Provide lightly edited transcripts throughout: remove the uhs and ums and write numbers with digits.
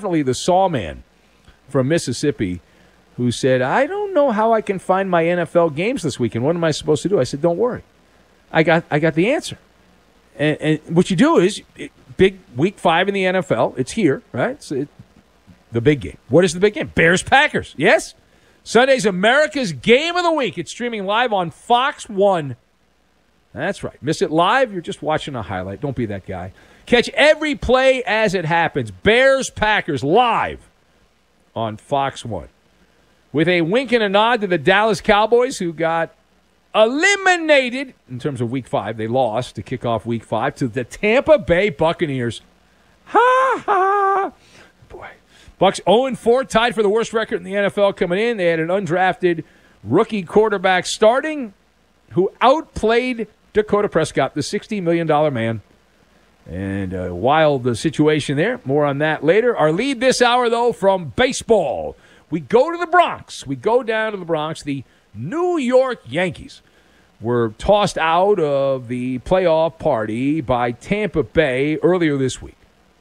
definitely the Sawman from Mississippi who said, I don't know how I can find my NFL games this weekend. What am I supposed to do? I said, don't worry. I got the answer. And what you do is, big week 5 in the NFL. It's here, right? The big game. What is the big game? Bears-Packers. Yes? Sunday's America's Game of the Week. It's streaming live on Fox 1. That's right. Miss it live, you're just watching a highlight. Don't be that guy. Catch every play as it happens. Bears-Packers live on Fox 1. With a wink and a nod to the Dallas Cowboys, who got eliminated in terms of Week 5. They lost to kick off Week 5 to the Tampa Bay Buccaneers. Ha, ha. Boy. Bucs 0-4, tied for the worst record in the NFL coming in. They had an undrafted rookie quarterback starting who outplayed Dakota Prescott, the $60 million man. And a wild situation there. More on that later. Our lead this hour, though, from baseball. We go to the Bronx. We go down to the Bronx. The New York Yankees were tossed out of the playoff party by Tampa Bay earlier this week.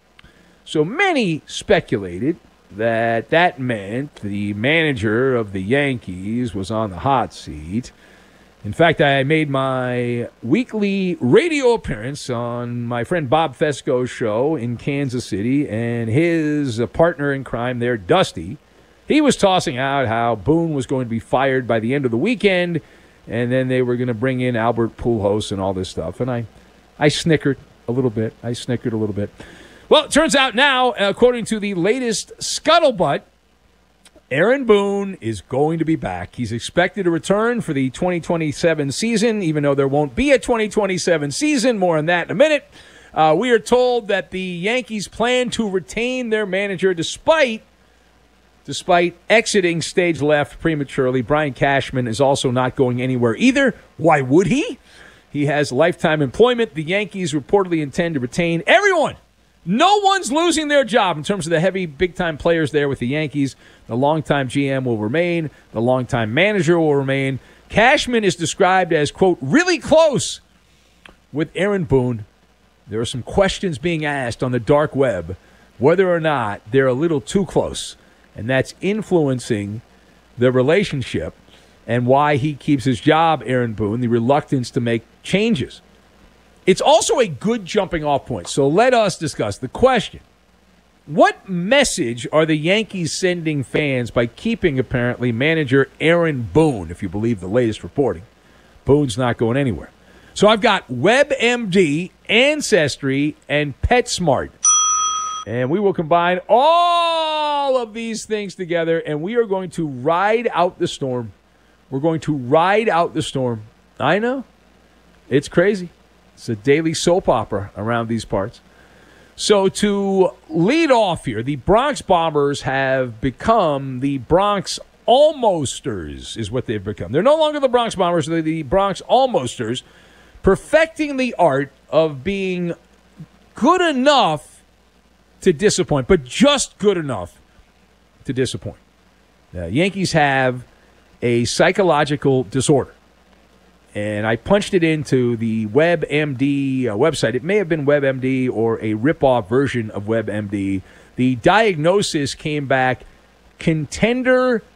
So many speculated that meant the manager of the Yankees was on the hot seat. In fact, I made my weekly radio appearance on my friend Bob Fesco's show in Kansas City, and his partner in crime there, Dusty, he was tossing out how Boone was going to be fired by the end of the weekend, and then they were going to bring in Albert Pujols and all this stuff. And I snickered a little bit. Well, it turns out now, according to the latest scuttlebutt, Aaron Boone is going to be back. He's expected to return for the 2027 season, even though there won't be a 2027 season. More on that in a minute. We are told that the Yankees plan to retain their manager despite exiting stage left prematurely. Brian Cashman is also not going anywhere either. Why would he? He has lifetime employment. The Yankees reportedly intend to retain everyone. No one's losing their job in terms of the heavy, big-time players there with the Yankees. The longtime GM will remain. The longtime manager will remain. Cashman is described as, quote, really close with Aaron Boone. There are some questions being asked on the dark web whether or not they're a little too close. And that's influencing the relationship and why he keeps his job, Aaron Boone, the reluctance to make changes. It's also a good jumping-off point. So let us discuss the question. What message are the Yankees sending fans by keeping, apparently, manager Aaron Boone, if you believe the latest reporting? Boone's not going anywhere. So I've got WebMD, Ancestry, and PetSmart. And we will combine all of these things together, and we are going to ride out the storm. We're going to ride out the storm. I know. It's crazy. It's a daily soap opera around these parts. So to lead off here, the Bronx Bombers have become the Bronx Almosters, is what they've become. They're no longer the Bronx Bombers. They're the Bronx Almosters, perfecting the art of being good enough to disappoint, but just good enough to disappoint. The Yankees have a psychological disorder. And I punched it into the WebMD website. It may have been WebMD or a rip-off version of WebMD. The diagnosis came back contender